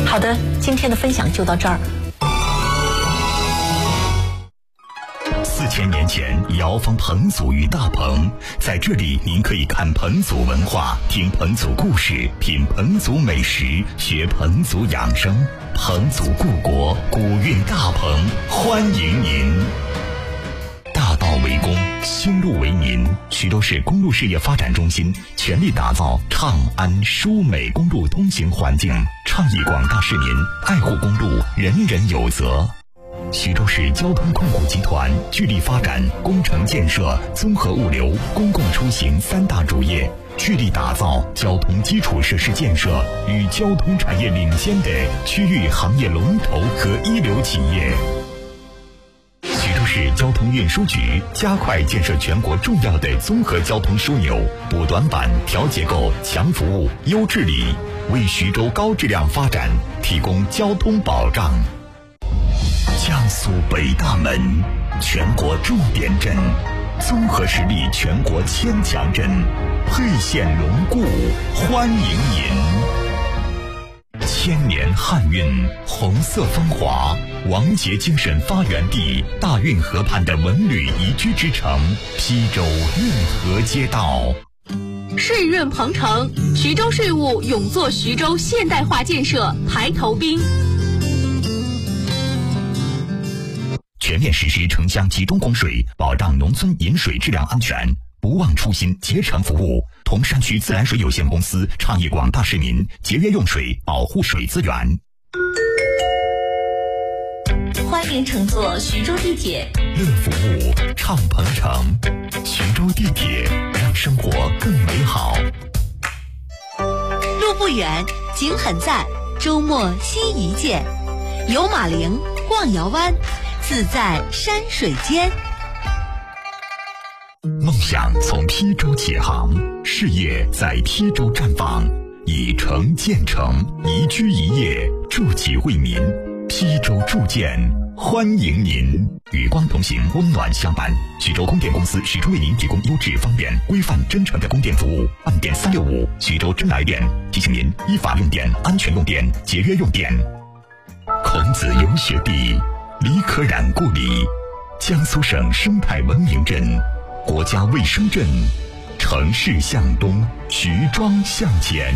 好的，今天的分享就到这儿。 4000年前，瑶坊彭祖与大棚，在这里您可以看彭祖文化，听彭祖故事，品彭祖美食，学彭祖养生。彭祖故国，古韵大棚，欢迎您。大道为公，修路为民。徐州市公路事业发展中心全力打造畅安舒美公路通行环境，倡议广大市民爱护公路，人人有责。徐州市交通控股集团聚力发展工程建设、综合物流、公共出行3大主业，聚力打造交通基础设施建设与交通产业领先的区域行业龙头和一流企业。徐州市交通运输局加快建设全国重要的综合交通枢纽，补短板、调结构、强服务、优治理，为徐州高质量发展提供交通保障。江苏北大门，全国重点镇，综合实力全国千强镇，沛县龙固欢迎您。千年汉韵，红色风华，王杰精神发源地，大运河畔的文旅宜居之城，邳州运河街道。 世运鹏城，徐州税务永做徐州现代化建设排头兵。 全面实施城乡集中供水，保障农村饮水质量安全，不忘初心，竭诚服务。铜山区自来水有限公司倡议广大市民节约用水，保护水资源。 欢迎乘坐徐州地铁， 乐服务，畅鹏城。徐州地铁，让生活更美好。 路不远，景很赞，周末心一见，游马陵，逛瑶湾，自在山水间。 梦想从邳州起航，事业在邳州绽放，以城建城，宜居宜业，筑起为民。邳州铸建欢迎您，与光同行，温暖相伴。徐州供电公司始终为您提供优质、方便、规范、真诚的供电服务。按电365，徐州真来电，提醒您依法用电，安全用电，节约用电。孔子游学地，李可染故里，江苏省生态文明镇，国家卫生镇，城市向东，徐庄向前。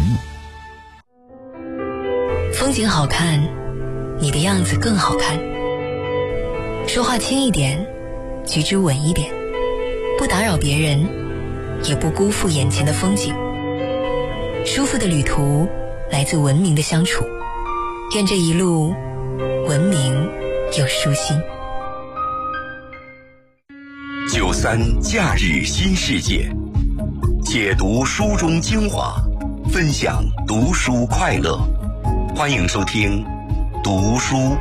风景好看，你的样子更好看。说话轻一点，举止稳一点，不打扰别人，也不辜负眼前的风景。舒服的旅途来自文明的相处，愿这一路文明又舒心。 93假日新世界，解读书中精华，分享读书快乐。欢迎收听读书。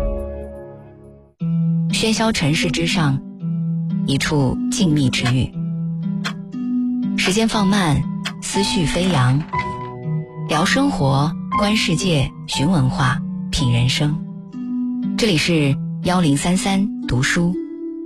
喧嚣尘世之上，一处静谧之域。时间放慢，思绪飞扬，聊生活，观世界，寻文化，品人生。这里是1033读书。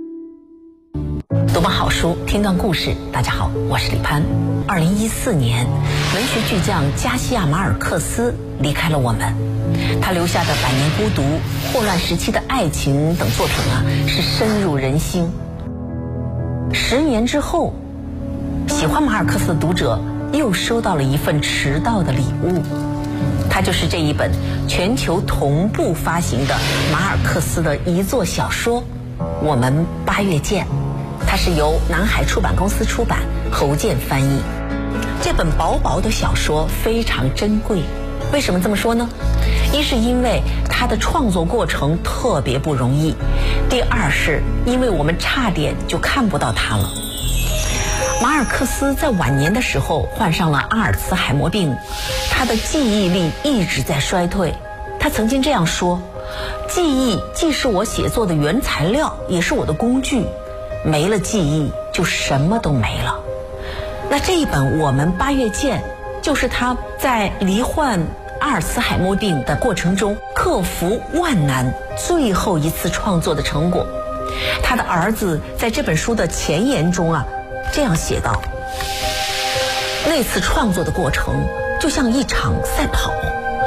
读本好书，听段故事。大家好，我是李潘。2014年，文学巨匠加西亚马尔克斯离开了我们。他留下的《百年孤独》《霍乱时期的爱情》等作品是深入人心。10年之后，喜欢马尔克斯的读者又收到了一份迟到的礼物，它就是这一本全球同步发行的马尔克斯的遗作小说《我们8月见》。它是由南海出版公司出版，侯健翻译。这本薄薄的小说非常珍贵，为什么这么说呢？一是因为它的创作过程特别不容易，第二是因为我们差点就看不到它了。马尔克斯在晚年的时候患上了阿尔茨海默病，他的记忆力一直在衰退。他曾经这样说：记忆既是我写作的原材料，也是我的工具，没了记忆就什么都没了。那这一本《我们8月见》就是他在罹患阿尔茨海默病的过程中克服万难最后一次创作的成果。他的儿子在这本书的前言中这样写道：那次创作的过程就像一场赛跑，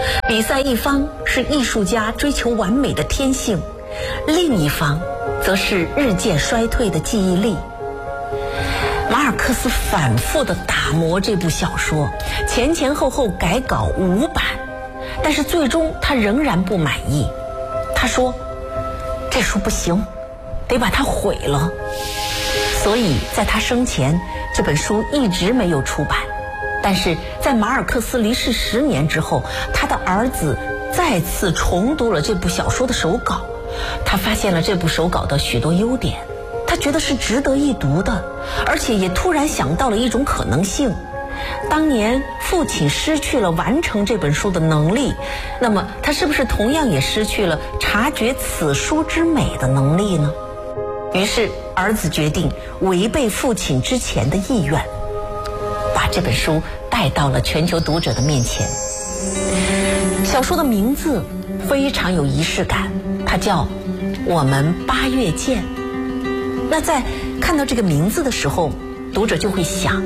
比赛一方是艺术家追求完美的天性，另一方则是日渐衰退的记忆力。马尔克斯反复地打磨这部小说，前后后改稿5版，但是最终他仍然不满意。他说这书不行，得把它毁了。所以在他生前，这本书一直没有出版。但是在马尔克斯离世10年之后，他的儿子再次重读了这部小说的手稿，他发现了这部手稿的许多优点，他觉得是值得一读的，而且也突然想到了一种可能性。当年父亲失去了完成这本书的能力，那么他是不是同样也失去了察觉此书之美的能力呢？于是儿子决定违背父亲之前的意愿，把这本书带到了全球读者的面前。小说的名字非常有仪式感，它叫《我们8月见》。那在看到这个名字的时候，读者就会想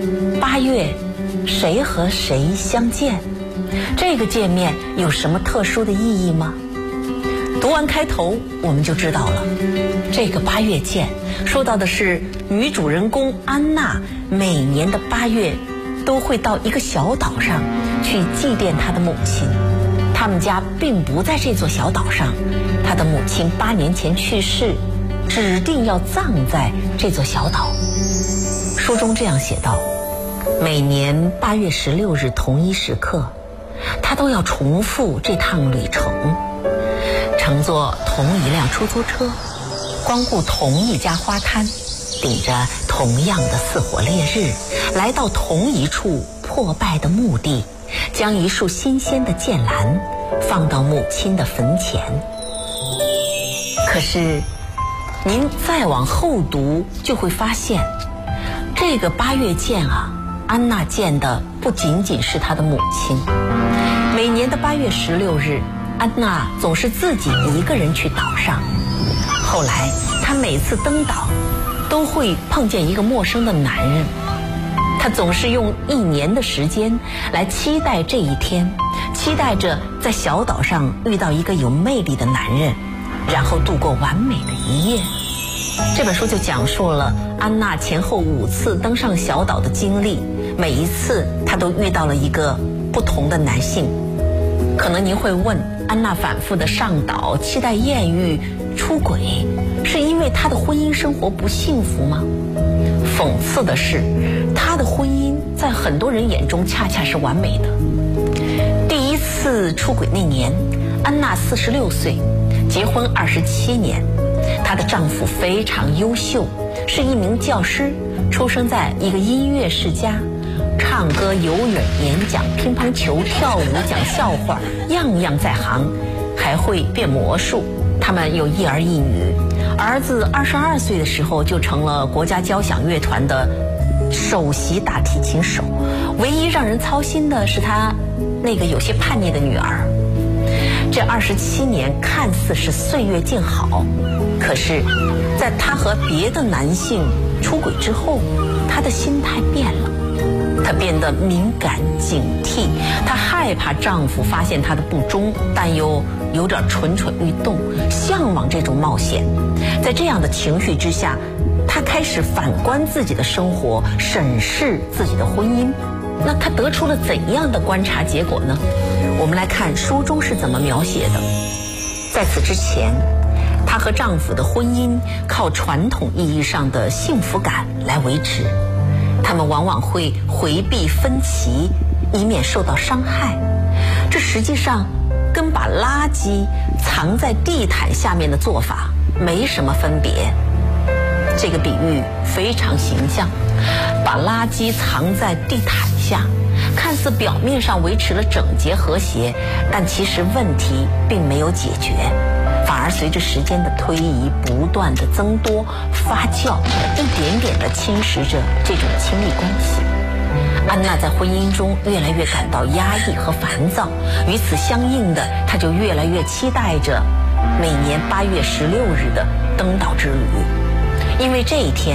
，8月谁和谁相见？这个见面有什么特殊的意义吗？读完开头我们就知道了，这个8月见说到的是女主人公安娜每年的8月都会到一个小岛上去祭奠她的母亲。他们家并不在这座小岛上，她的母亲8年前去世，指定要葬在这座小岛。书中这样写道，每年8月16日同一时刻，她都要重复这趟旅程，乘坐同一辆出租车，光顾同一家花摊，顶着同样的似火烈日，来到同一处破败的墓地，将一束新鲜的剑兰放到母亲的坟前。可是您再往后读就会发现，这个8月见啊，安娜见的不仅仅是她的母亲。每年的8月16日，安娜总是自己一个人去岛上。后来她每次登岛都会碰见一个陌生的男人，她总是用1年的时间来期待这一天，期待着在小岛上遇到一个有魅力的男人，然后度过完美的一夜。这本书就讲述了安娜前后5次登上小岛的经历，每一次她都遇到了一个不同的男性。可能您会问，安娜反复的上岛，期待艳遇、出轨，是因为她的婚姻生活不幸福吗？讽刺的是，她的婚姻在很多人眼中恰恰是完美的。第一次出轨那年，安娜46岁，结婚27年。她的丈夫非常优秀，是一名教师，出生在一个音乐世家，唱歌、游泳、演讲、乒乓球、跳舞、讲笑话，样样在行，还会变魔术。他们有1儿1女，儿子22岁的时候就成了国家交响乐团的首席大提琴手。唯一让人操心的是他那个有些叛逆的女儿。这27年看似是岁月静好，可是在她和别的男性出轨之后，她的心态变了，她变得敏感警惕，她害怕丈夫发现她的不忠，但又有点蠢蠢欲动，向往这种冒险。在这样的情绪之下，她开始反观自己的生活，审视自己的婚姻。那她得出了怎样的观察结果呢？我们来看书中是怎么描写的。在此之前，她和丈夫的婚姻靠传统意义上的幸福感来维持，他们往往会回避分歧，以免受到伤害。这实际上跟把垃圾藏在地毯下面的做法没什么分别。这个比喻非常形象，把垃圾藏在地毯下，看似表面上维持了整洁和谐，但其实问题并没有解决，反而随着时间的推移不断的增多发酵，一点点的侵蚀着这种亲密关系。安娜在婚姻中越来越感到压抑和烦躁，与此相应的，她就越来越期待着每年8月16日的登岛之旅，因为这一天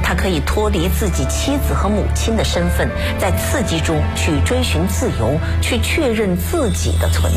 他可以脱离自己妻子和母亲的身份，在刺激中去追寻自由，去确认自己的存在。